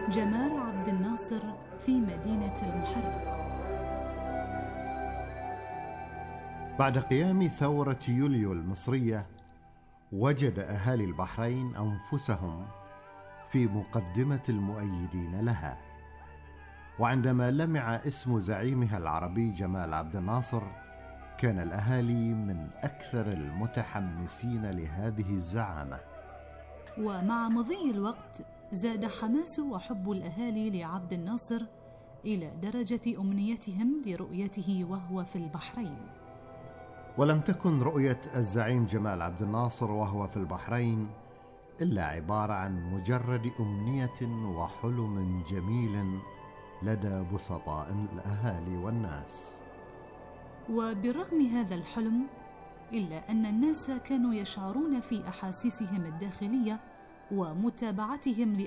جمال عبد الناصر في مدينة المحرر. بعد قيام ثورة يوليو المصرية، وجد أهالي البحرين أنفسهم في مقدمة المؤيدين لها، وعندما لمع اسم زعيمها العربي جمال عبد الناصر، كان الأهالي من أكثر المتحمسين لهذه الزعامة. ومع مضي الوقت زاد حماس وحب الأهالي لعبد الناصر إلى درجة أمنيتهم لرؤيته وهو في البحرين. ولم تكن رؤية الزعيم جمال عبد الناصر وهو في البحرين إلا عبارة عن مجرد أمنية وحلم جميل لدى بسطاء الأهالي والناس. وبرغم هذا الحلم، إلا أن الناس كانوا يشعرون في أحاسيسهم الداخلية ومتابعتهم